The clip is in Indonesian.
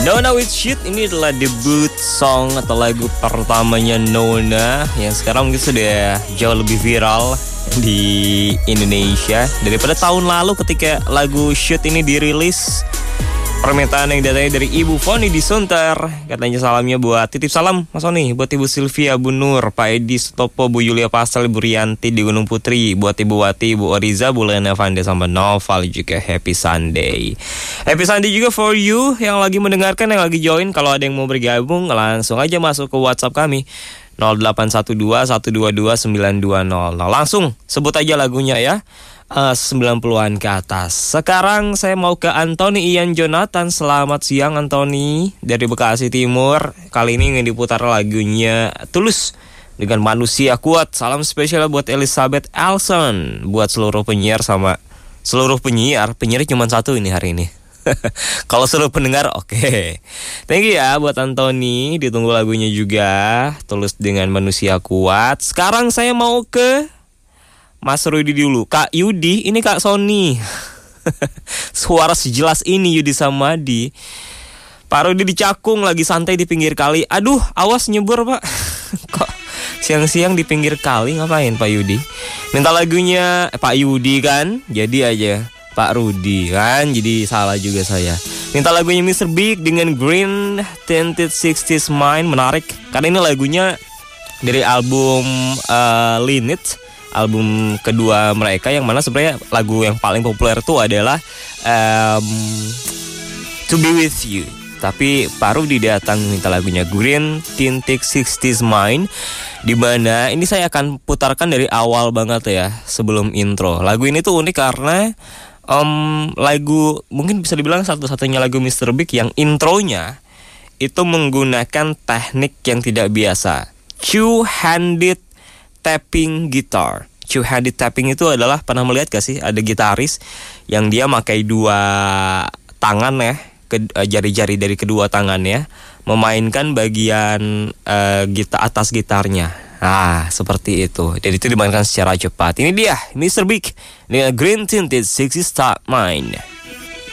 Nona with Shit ini adalah debut song atau lagu pertamanya Nona yang sekarang mungkin sudah jauh lebih viral di Indonesia daripada tahun lalu ketika lagu Shit ini dirilis. Permintaan yang datangnya dari Ibu Foni di Sunter. Katanya salamnya buat titip salam Mas Sony, buat Ibu Sylvia, Bu Nur, Pak Edi Sutopo, Bu Yulia Pastel, Bu Rianti di Gunung Putri, buat Ibu Wati, Bu Oriza, Bu Lena Vanda sama Noval juga happy Sunday. Happy Sunday juga for you yang lagi mendengarkan, yang lagi join. Kalau ada yang mau bergabung langsung aja masuk ke WhatsApp kami 0812-122-920. Langsung sebut aja lagunya ya. 90-an ke atas. Sekarang saya mau ke Anthony Ian Jonathan. Selamat siang Anthony dari Bekasi Timur. Kali ini ingin diputar lagunya Tulus dengan Manusia Kuat. Salam spesial buat Elizabeth Elson, buat seluruh penyiar sama seluruh penyiar cuma satu ini hari ini. Kalau seluruh pendengar oke. Thank you ya buat Anthony. Ditunggu lagunya juga Tulus dengan Manusia Kuat. Sekarang saya mau ke Mas Rudi dulu. Kak Yudi, ini Kak Sony. Suara sejelas ini Yudi Samadi. Pak Rudi di Cakung lagi santai di pinggir kali. Aduh, awas nyebur Pak. Kok siang-siang di pinggir kali ngapain Pak Yudi? Minta lagunya Pak Yudi kan? Jadi aja Pak Rudi kan? Jadi salah juga saya. Minta lagunya Mr. Big dengan Green Tinted 60s Mind. Menarik. Karena ini lagunya dari album Linit, album kedua mereka, yang mana sebenarnya lagu yang paling populer itu adalah To Be With You. Tapi Pak Rudi datang minta lagunya Green Tinted 60s Mind, dimana ini saya akan putarkan dari awal banget ya, sebelum intro. Lagu ini tuh unik karena lagu mungkin bisa dibilang satu-satunya lagu Mr. Big yang intronya itu menggunakan teknik yang tidak biasa, two-handed tapping gitar. Two-handed tapping itu adalah, pernah melihat gak sih ada gitaris yang dia pakai dua tangan ya, jari-jari dari kedua tangannya memainkan bagian atas gitarnya. Ah, seperti itu. Dan itu dimainkan secara cepat. Ini dia Mr. Big dengan Green Tinted 60s Mind.